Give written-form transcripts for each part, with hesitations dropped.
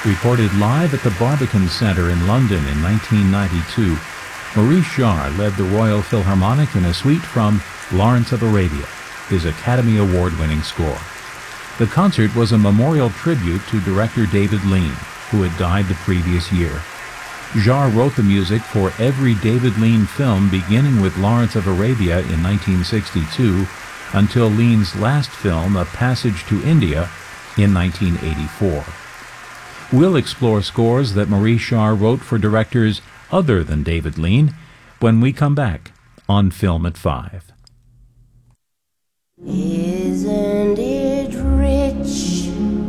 Recorded live at the Barbican Centre in London in 1992, Maurice Jarre led the Royal Philharmonic in a suite from Lawrence of Arabia, his Academy Award-winning score. The concert was a memorial tribute to director David Lean, who had died the previous year. Jarre wrote the music for every David Lean film beginning with Lawrence of Arabia in 1962 until Lean's last film, A Passage to India, in 1984. We'll explore scores that Maurice Jarre wrote for directors other than David Lean when we come back on Film at 5. Isn't it rich?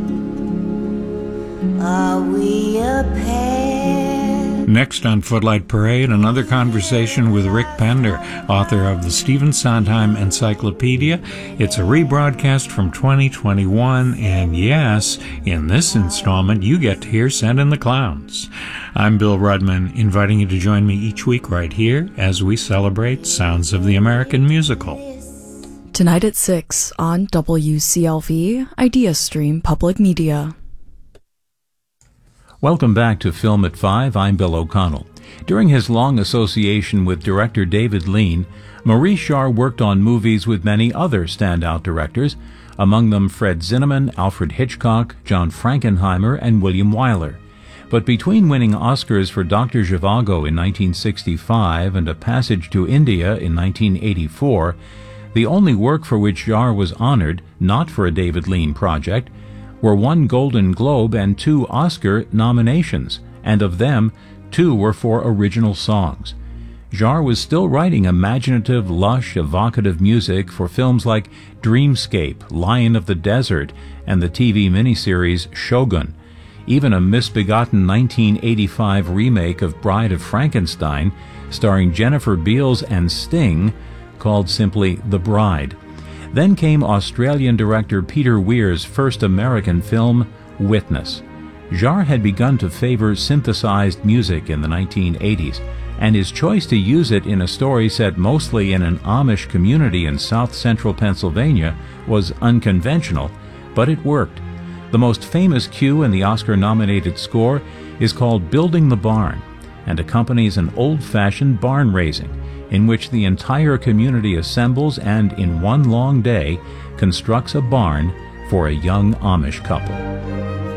Are we a pair? Next on Footlight Parade, another conversation with Rick Pender, author of the Stephen Sondheim Encyclopedia. It's a rebroadcast from 2021, and yes, in this installment, you get to hear Send in the Clowns. I'm Bill Rudman, inviting you to join me each week right here as we celebrate Sounds of the American Musical. Tonight at 6 on WCLV, IdeaStream Public Media. Welcome back to Film at 5. I'm Bill O'Connell. During his long association with director David Lean, Maurice Jarre worked on movies with many other standout directors, among them Fred Zinnemann, Alfred Hitchcock, John Frankenheimer, and William Wyler. But between winning Oscars for Dr. Zhivago in 1965 and A Passage to India in 1984, the only work for which Jarre was honored, not for a David Lean project, were 1 Golden Globe and 2 Oscar nominations, and of them, 2 were for original songs. Jarre was still writing imaginative, lush, evocative music for films like Dreamscape, Lion of the Desert, and the TV miniseries Shogun. Even a misbegotten 1985 remake of Bride of Frankenstein, starring Jennifer Beals and Sting, called simply The Bride. Then came Australian director Peter Weir's first American film, Witness. Jarre had begun to favor synthesized music in the 1980s, and his choice to use it in a story set mostly in an Amish community in south-central Pennsylvania was unconventional, but it worked. The most famous cue in the Oscar-nominated score is called Building the Barn, and accompanies an old-fashioned barn raising, in which the entire community assembles and, in one long day, constructs a barn for a young Amish couple.